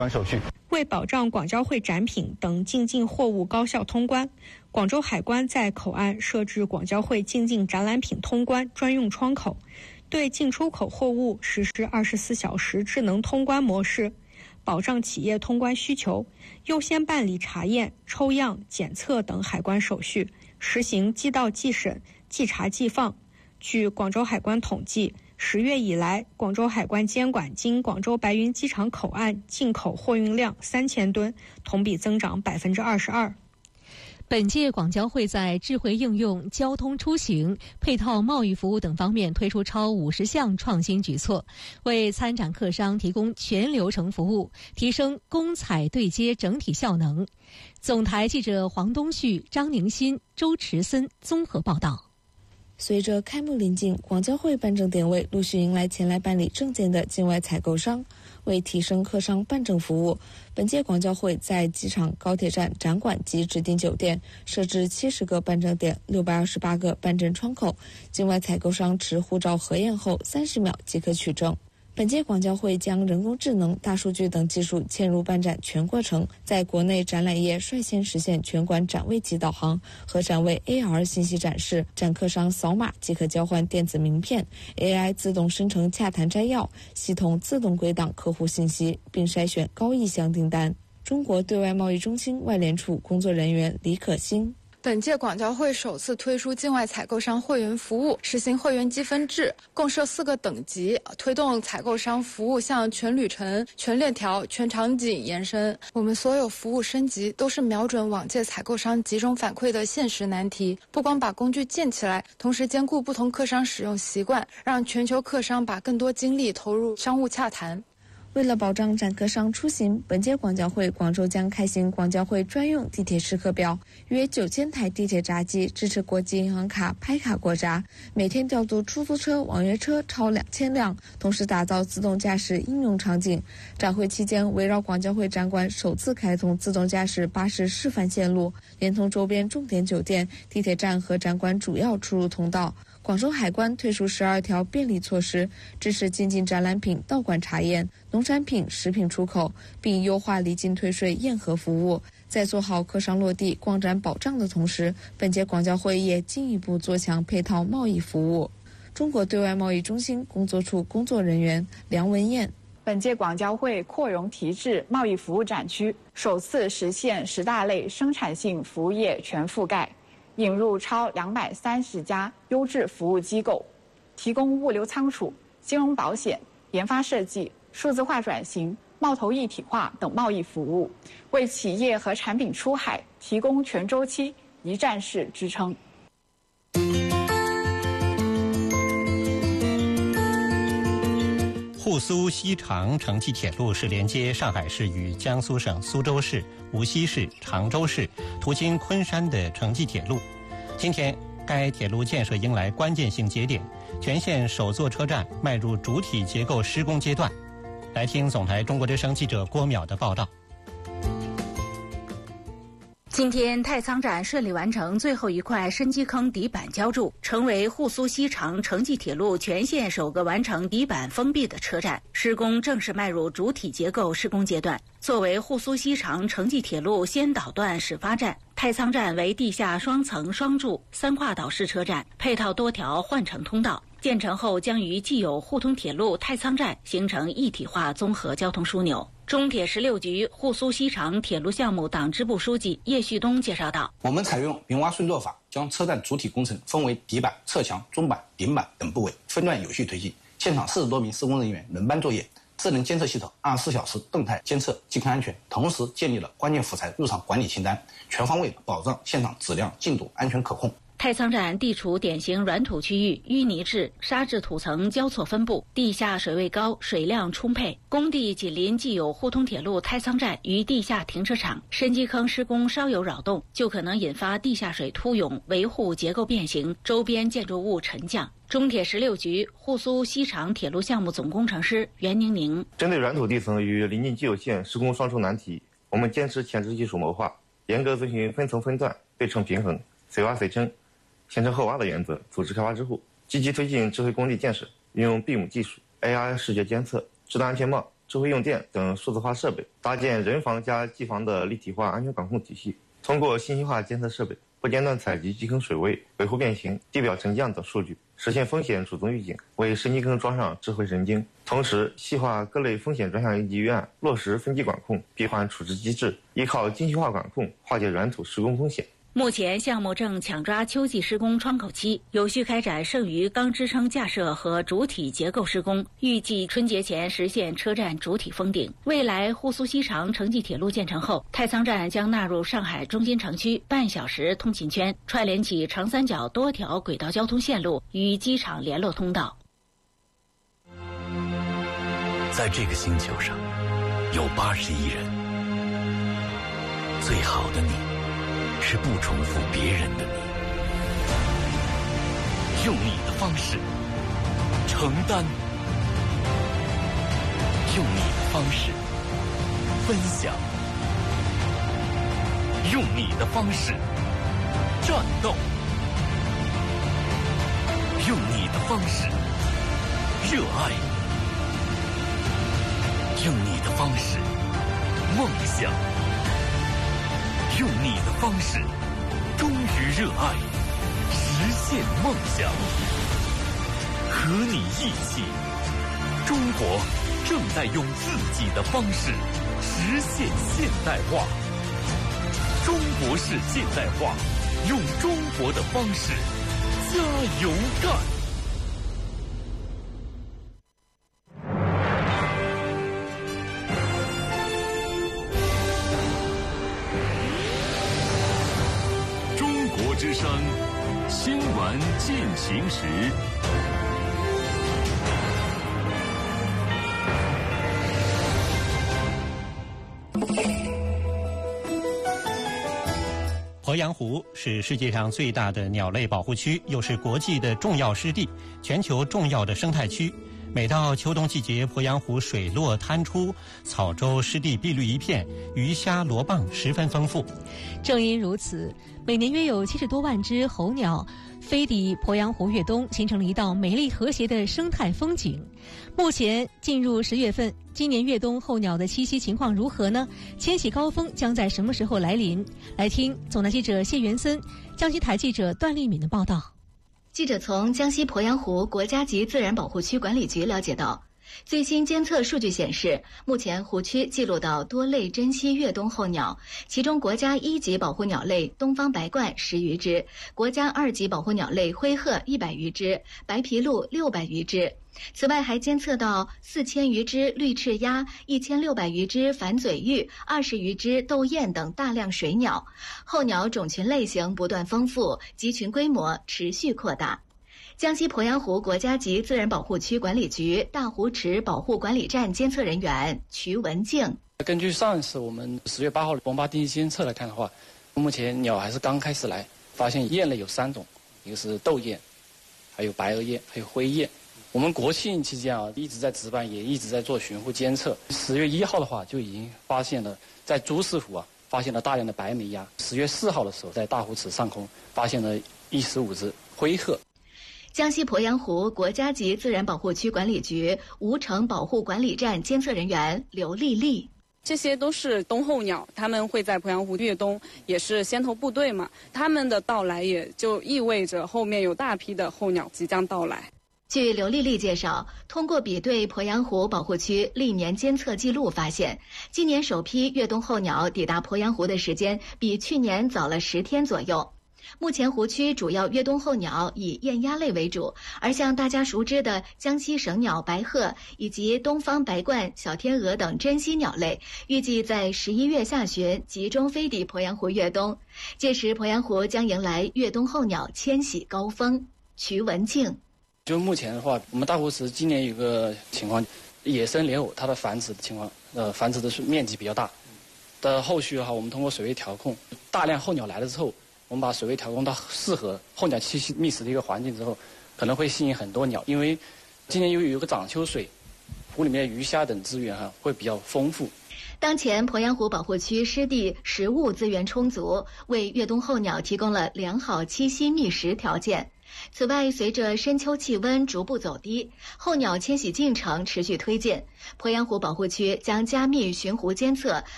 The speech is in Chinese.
手续。 为保障广交会展品等进境货物高效通关，广州海关在口岸设置广交会进境展览品通关专用窗口，对进出口货物实施24小时智能通关模式，保障企业通关需求，优先办理查验、抽样、检测等海关手续，实行即到即审、即查即放。据广州海关统计，10月以来，广州海关监管经广州白云机场口岸进口货运量3000吨，同比增长22%。 本届广交会在智慧应用、交通出行、配套贸易服务等方面推出超50项创新举措，为参展客商提供全流程服务，提升供采对接整体效能。总台记者黄东旭、张宁新、周池森综合报道。 随着开幕临近，广交会办证点位陆续迎来前来办理证件的境外采购商。为提升客商办证服务，本届广交会在机场、高铁站、展馆及指定酒店设置70个办证点、628个办证窗口，境外采购商持护照核验后30秒即可取证。本届广交会将人工智能、大数据等技术嵌入办展全过程，在国内展览业率先实现全馆展位级导航和展位 AR 信息展示，展客商扫码即可交换电子名片 ，AI 自动生成洽谈摘要，系统自动归档客户信息，并筛选高意向订单。中国对外贸易中心外联处工作人员李可欣。 本届广交会首次推出境外采购商会员服务，实行会员积分制，共设4个等级，推动采购商服务向全旅程、全链条、全场景延伸。我们所有服务升级都是瞄准往届采购商集中反馈的现实难题，不光把工具建起来，同时兼顾不同客商使用习惯，让全球客商把更多精力投入商务洽谈。 为了保障展客商出行，本届广交会广州将开行广交会专用地铁时刻表，约9000台地铁闸机支持国际银行卡拍卡过闸，每天调度出租车、网约车超2000辆，同时打造自动驾驶应用场景。展会期间，围绕广交会展馆首次开通自动驾驶巴士示范线路，连通周边重点酒店、地铁站和展馆主要出入通道。广州海关推出12条便利措施，支持进境展览品到馆查验、农产品、食品出口，并优化离境退税验核服务。在做好客商落地、逛展保障的同时，本届广交会也进一步做强配套贸易服务。中国对外贸易中心工作处工作人员梁文燕。 本届广交会扩容提质贸易服务展区，首次实现10大类生产性服务业全覆盖。引入超230家优质服务机构，提供物流仓储、金融保险、研发设计、数字化转型、贸投一体化等贸易服务，为企业和产品出海提供全周期一站式支撑。 沪苏西长城际铁路是连接上海市与江苏省苏州市、无锡市、常州市，途经昆山的城际铁路。今天，该铁路建设迎来关键性节点，全线首座车站迈入主体结构施工阶段。来听总台中国之声记者郭淼的报道。 今天太仓站顺利完成最后一块深基坑底板浇筑，成为沪苏西长城际铁路全线首个完成底板封闭的车站，施工正式迈入主体结构施工阶段。作为沪苏西长城际铁路先导段始发站，太仓站为地下双层双柱3跨岛式车站，配套多条换乘通道。建成后将与既有沪通铁路太仓站形成一体化综合交通枢纽。中铁16局沪苏西长铁路项目党支部书记叶旭东介绍道： 我们采用明挖顺做法，将车站主体工程分为底板、侧墙、中板、顶板等部位，分段有序推进。现场40多名施工人员轮班作业，智能监测系统24小时动态监测机坑安全，同时建立了关键辅材入场管理清单，全方位保障现场质量、进度、安全可控。 太仓站地处典型软土区域，淤泥质、沙质土层交错分布，地下水位高，水量充沛。工地紧邻既有沪通铁路太仓站与地下停车场，深基坑施工稍有扰动，就可能引发地下水突涌，维护结构变形，周边建筑物沉降。中铁16局沪苏西长铁路项目总工程师袁宁宁： 针对软土地层与临近基有线施工双重难题，我们坚持前置技术谋划，严格遵循分层分段、对称平衡、随挖随称、先车后挖的原则，组织开发支户，积极推进智慧工地建设，运用 BIM 技术、AI 视觉监测、制动安全帽、 智慧用电等数字化设备，搭建人防加机防的立体化安全管控体系，通过信息化监测设备不间断采集基坑水位、尾湖变形、地表沉降等数据，实现风险主动预警，为深基坑装上智慧神经。同时，细化各类风险专项应急预案，落实分级管控、闭环处置机制，依靠精细化管控化解软土施工风险。 目前项目正抢抓秋季施工窗口期，有序开展剩余钢支撑架设和主体结构施工，预计春节前实现车站主体封顶。未来沪苏西长城际铁路建成后，太仓站将纳入上海中心城区半小时通勤圈，串联起长三角多条轨道交通线路与机场联络通道。 在这个星球上，有80亿人，最好的你是不重复别人的你，用你的方式承担，用你的方式分享，用你的方式战斗，用你的方式热爱，用你的方式梦想，用你的方式忠于热爱，实现梦想。和你一起，中国正在用自己的方式实现现代化。中国式现代化，用中国的方式加油干。之声新闻进行时。 鄱阳湖是世界上最大的鸟类保护区，又是国际的重要湿地，全球重要的生态区。每到秋冬季节，鄱阳湖水落滩出，草洲湿地碧绿一片，鱼虾螺蚌十分丰富。 正因如此，每年约有70多万只候鸟飞抵鄱阳湖越冬，形成了一道美丽和谐的生态风景。目前进入10月份，今年越冬候鸟的栖息情况如何呢？迁徙高峰将在什么时候来临？来听总台记者谢元森、江西台记者段丽敏的报道。 记者从江西鄱阳湖国家级自然保护区管理局了解到，最新监测数据显示，目前湖区记录到多类珍稀越冬候鸟，其中国家1级保护鸟类东方白鹳10余只，国家2级保护鸟类灰鹤100余只，白皮鹭600余只。此外，还监测到4000余只绿翅鸭、1600余只反嘴鹬、20余只斗雁等大量水鸟。候鸟种群类型不断丰富，集群规模持续扩大。江西鄱阳湖国家级自然保护区管理局大湖池保护管理站监测人员瞿文静： 根据上一次我们10月8号的王八定期监测来看的话，目前鸟还是刚开始来，发现雁类有3种，一个是斗雁，还有白额雁，还有灰雁。我们国庆期间一直在值班，也一直在做巡护监测。10月1号的话，就已经发现了在朱氏湖发现了大量的白眉鸭。10月4号的时候，在大湖池上空发现了15只灰鹤。 江西鄱阳湖国家级自然保护区管理局吴城保护管理站监测人员刘丽丽： 这些都是冬候鸟，他们会在鄱阳湖越冬，也是先头部队嘛。他们的到来也就意味着后面有大批的候鸟即将到来。 据刘丽丽介绍，通过比对鄱阳湖保护区历年监测记录发现，今年首批越冬候鸟抵达鄱阳湖的时间比去年早了10天左右。目前湖区主要越冬候鸟以雁鸭类为主，而像大家熟知的江西省鸟白鹤以及东方白鹳、小天鹅等珍稀鸟类，预计在11月下旬集中飞抵鄱阳湖越冬，届时鄱阳湖将迎来越冬候鸟迁徙高峰。瞿文静： 就目前的话，我们大湖池今年有个情况，野生莲藕它的繁殖的情况，繁殖的是面积比较大。的后续的话，我们通过水位调控，大量候鸟来了之后，我们把水位调控到适合候鸟栖息觅食的一个环境之后，可能会吸引很多鸟。因为今年由于有个涨秋水，湖里面鱼虾等资源会比较丰富。 当前鄱阳湖保护区湿地食物资源充足，为越冬候鸟提供了良好栖息觅食条件。 此外，随着深秋气温逐步走低，候鸟迁徙进程持续推进，鄱阳湖保护区将加密巡湖监测